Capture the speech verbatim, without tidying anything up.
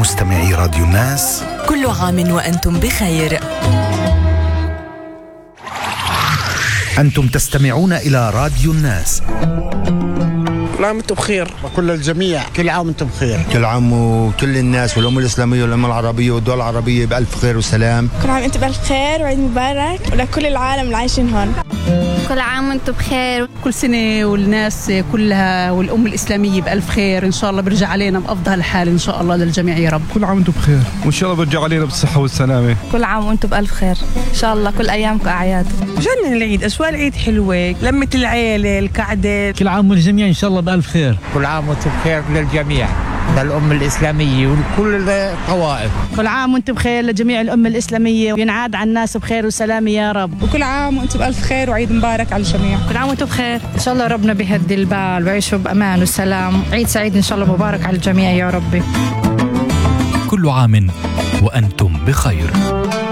مستمعي راديو الناس، كل عام وأنتم بخير. أنتم تستمعون إلى راديو الناس. كل عام وانتم بخير. وكل الجميع كل عام وانتم بخير. كل عام وكل الناس والأمة الإسلامية والأمة العربية والدول العربية بألف خير وسلام. كل عام وانتم بألف خير وعيد مبارك ولكل العالم اللي عايشين هون. كل عام وانتم بخير. كل سنة والناس كلها والأمة الإسلامية بألف خير، إن شاء الله برجع علينا بأفضل الحال إن شاء الله للجميع يا رب. كل عام وانتم بخير وإن شاء الله برجع علينا بالصحة والسلامة. كل عام وانتم بألف خير إن شاء الله، كل أيامكم أعياد. جنن العيد، أجواء العيد حلوة، لمة العيلة، القعدة. كل عام والجميع إن شاء الله بألف خير. كل عام وانتم بخير للجميع، للأمة الإسلامية وكل الطوائف. كل عام وانتم بخير لجميع الأمة الإسلامية، وينعاد على الناس بخير وسلامة يا رب. وكل عام وانتم بألف خير وعيد مبارك على الجميع. كل عام وانتم بخير، إن شاء الله ربنا بيهدي البال ويعيشوا بأمان وسلام. عيد سعيد إن شاء الله، مبارك على الجميع يا ربي. كل عام وأنتم بخير.